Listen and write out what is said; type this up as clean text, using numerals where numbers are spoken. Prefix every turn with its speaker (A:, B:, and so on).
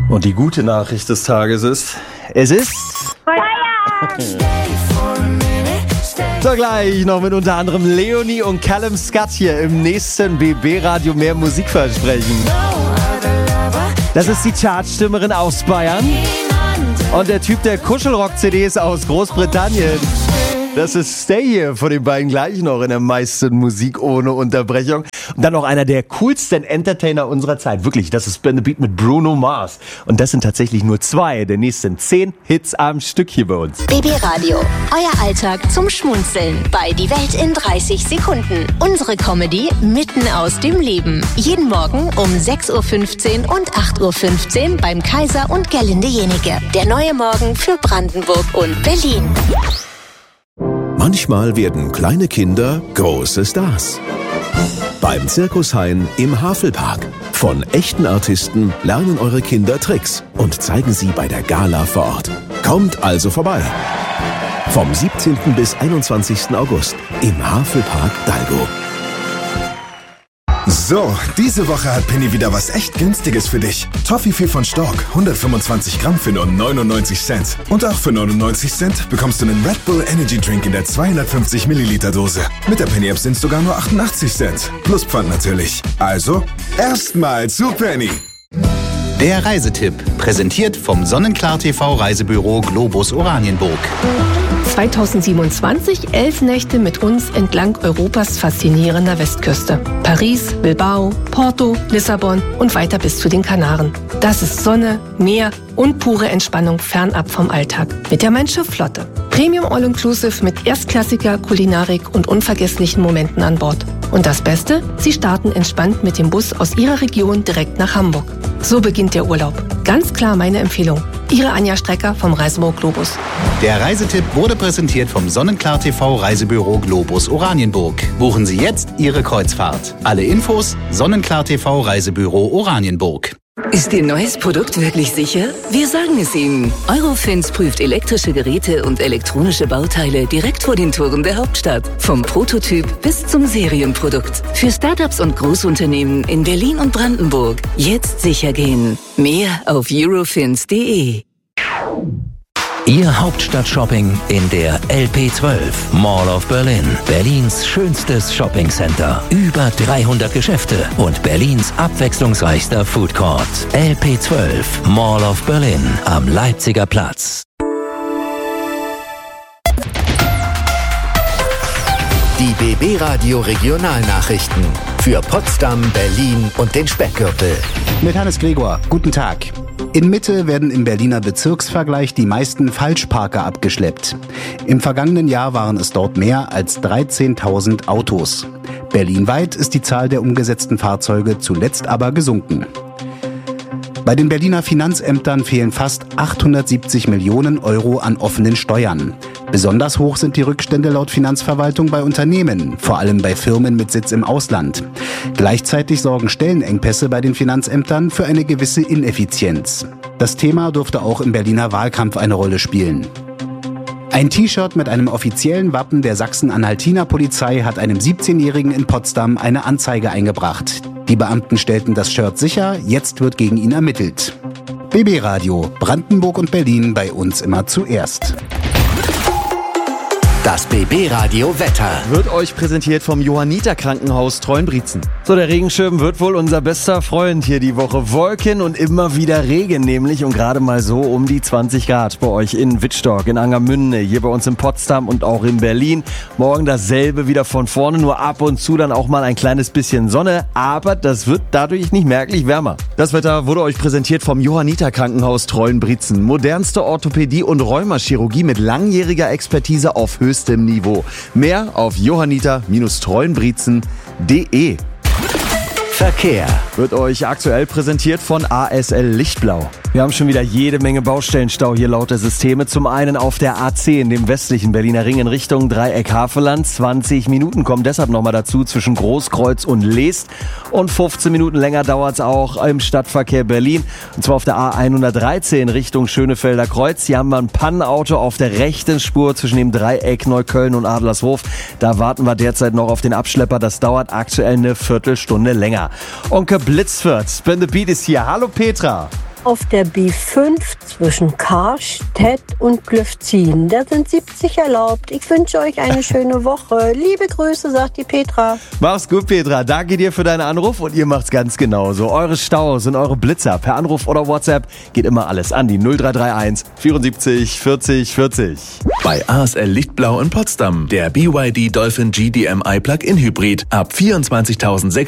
A: Und die gute Nachricht des Tages ist, es ist... So, gleich noch mit unter anderem Leonie und Callum Scott hier im nächsten BB-Radio mehr Musik versprechen. Das ist die Chartstimmerin aus Bayern und der Typ der Kuschelrock-CDs aus Großbritannien. Das ist Stay Here von den beiden gleich noch in der meisten Musik ohne Unterbrechung. Und dann noch einer der coolsten Entertainer unserer Zeit. Wirklich, das ist Spin the Beat mit Bruno Mars. Und das sind tatsächlich nur 2 der nächsten 10 Hits am Stück hier bei uns.
B: BB Radio, euer Alltag zum Schmunzeln bei Die Welt in 30 Sekunden. Unsere Comedy mitten aus dem Leben. Jeden Morgen um 6.15 Uhr und 8.15 Uhr beim Kaiser und Gerlinde Jenike. Der neue Morgen für Brandenburg und Berlin.
C: Manchmal werden kleine Kinder große Stars. Beim Circus Hein im Havelpark. Von echten Artisten lernen eure Kinder Tricks und zeigen sie bei der Gala vor Ort. Kommt also vorbei. Vom 17. bis 21. August im Havelpark Dalgo.
D: So, diese Woche hat Penny wieder was echt Günstiges für dich. Toffifee von Stork, 125 Gramm für nur 99 Cent. Und auch für 99 Cent bekommst du einen Red Bull Energy Drink in der 250 Milliliter Dose. Mit der Penny App sind es sogar nur 88 Cent. Plus Pfand natürlich. Also, erstmal zu Penny.
E: Der Reisetipp, präsentiert vom Sonnenklar TV Reisebüro Globus Oranienburg.
F: 2027 11 Nächte mit uns entlang Europas faszinierender Westküste. Paris, Bilbao, Porto, Lissabon und weiter bis zu den Kanaren. Das ist Sonne, Meer und pure Entspannung fernab vom Alltag. Mit der Mein Schiff Flotte. Premium All-Inclusive mit erstklassiger Kulinarik und unvergesslichen Momenten an Bord. Und das Beste? Sie starten entspannt mit dem Bus aus Ihrer Region direkt nach Hamburg. So beginnt der Urlaub. Ganz klar meine Empfehlung. Ihre Anja Strecker vom Reisebüro Globus.
E: Der Reisetipp wurde präsentiert vom Sonnenklar TV Reisebüro Globus Oranienburg. Buchen Sie jetzt Ihre Kreuzfahrt. Alle Infos Sonnenklar TV Reisebüro Oranienburg.
G: Ist Ihr neues Produkt wirklich sicher? Wir sagen es Ihnen. Eurofins prüft elektrische Geräte und elektronische Bauteile direkt vor den Toren der Hauptstadt. Vom Prototyp bis zum Serienprodukt. Für Startups und Großunternehmen in Berlin und Brandenburg. Jetzt sicher gehen. Mehr auf eurofins.de.
H: Ihr Hauptstadt-Shopping in der LP12 Mall of Berlin. Berlins schönstes Shoppingcenter. Über 300 Geschäfte und Berlins abwechslungsreichster Food Court. LP12 Mall of Berlin am Leipziger Platz.
C: Die BB Radio Regionalnachrichten für Potsdam, Berlin und den Speckgürtel.
I: Mit Hannes Gregor, guten Tag. In Mitte werden im Berliner Bezirksvergleich die meisten Falschparker abgeschleppt. Im vergangenen Jahr waren es dort mehr als 13.000 Autos. Berlinweit ist die Zahl der umgesetzten Fahrzeuge zuletzt aber gesunken. Bei den Berliner Finanzämtern fehlen fast 870 Millionen Euro an offenen Steuern. Besonders hoch sind die Rückstände laut Finanzverwaltung bei Unternehmen, vor allem bei Firmen mit Sitz im Ausland. Gleichzeitig sorgen Stellenengpässe bei den Finanzämtern für eine gewisse Ineffizienz. Das Thema dürfte auch im Berliner Wahlkampf eine Rolle spielen. Ein T-Shirt mit einem offiziellen Wappen der Sachsen-Anhaltiner Polizei hat einem 17-Jährigen in Potsdam eine Anzeige eingebracht. Die Beamten stellten das Shirt sicher, jetzt wird gegen ihn ermittelt. BB Radio, Brandenburg und Berlin, bei uns immer zuerst.
C: Das BB Radio Wetter
A: wird euch präsentiert vom Johanniter Krankenhaus Treuenbrietzen. So, der Regenschirm wird wohl unser bester Freund hier die Woche. Wolken und immer wieder Regen nämlich und gerade mal so um die 20 Grad bei euch in Wittstock, in Angermünde, hier bei uns in Potsdam und auch in Berlin. Morgen dasselbe wieder von vorne, nur ab und zu dann auch mal ein kleines bisschen Sonne, aber das wird dadurch nicht merklich wärmer. Das Wetter wurde euch präsentiert vom Johanniter Krankenhaus Treuenbrietzen. Modernste Orthopädie und Rheumachirurgie mit langjähriger Expertise auf höchstem Niveau. Mehr auf johanniter-treuenbrietzen.de.
C: Verkehr
A: wird euch aktuell präsentiert von ASL Lichtblau. Wir haben schon wieder jede Menge Baustellenstau hier laut der Systeme. Zum einen auf der A10, dem westlichen Berliner Ring in Richtung Dreieck Havelland. 20 Minuten kommen deshalb nochmal dazu zwischen Großkreuz und Leest. Und 15 Minuten länger dauert es auch im Stadtverkehr Berlin. Und zwar auf der A113 Richtung Schönefelder Kreuz. Hier haben wir ein Pannenauto auf der rechten Spur zwischen dem Dreieck Neukölln und Adlershof. Da warten wir derzeit noch auf den Abschlepper. Das dauert aktuell eine Viertelstunde länger. Onkel Blitzfurt, Spin the Beat ist hier. Hallo Petra.
J: auf der B5 zwischen Karstedt und Glöfzin. Da sind 70 erlaubt. Ich wünsche euch eine schöne Woche. Liebe Grüße, sagt die Petra.
A: Mach's gut, Petra. Danke dir für deinen Anruf und ihr macht's ganz genauso. Eure Staus und eure Blitzer per Anruf oder WhatsApp geht immer alles an die 0331 74 40 40.
C: Bei ASL Lichtblau in Potsdam der BYD Dolphin GDMI Plug-in Hybrid ab 24.600